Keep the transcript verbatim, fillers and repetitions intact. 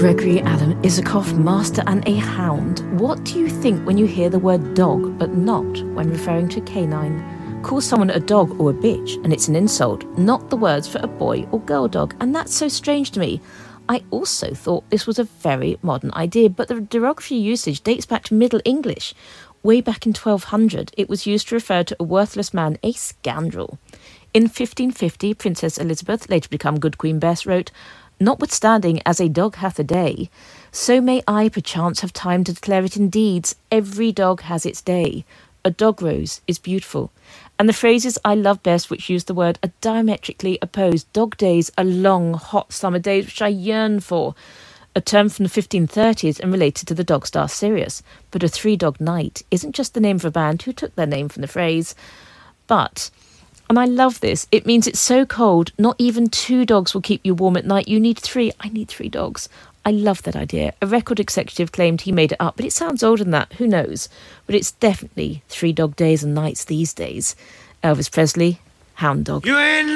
Gregory Alan Isakov, master and a hound. What do you think when you hear the word dog, but not when referring to canine? Call someone a dog or a bitch, and it's an insult, not the words for a boy or girl dog, and that's so strange to me. I also thought this was a very modern idea, but the derogatory usage dates back to Middle English. Way back in twelve hundred, it was used to refer to a worthless man, a scoundrel. In fifteen fifty, Princess Elizabeth, later to become Good Queen Bess, wrote, "Notwithstanding, as a dog hath a day, so may I perchance have time to declare it in deeds. Every dog has its day. A dog rose is beautiful." And the phrases I love best, which use the word, are diametrically opposed. Dog days are long, hot summer days, which I yearn for. A term from the fifteen thirties and related to the dog star Sirius. But a three-dog night isn't just the name of a band who took their name from the phrase. But, and I love this, it means it's so cold, not even two dogs will keep you warm at night. You need three. I need three dogs. I love that idea. A record executive claimed he made it up, but it sounds older than that. Who knows? But it's definitely three dog days and nights these days. Elvis Presley, Hound Dog. You ain't